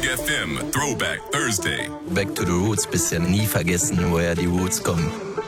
Big FM Throwback Thursday. Back to the Roots, bisher nie vergessen, woher die Roots kommen.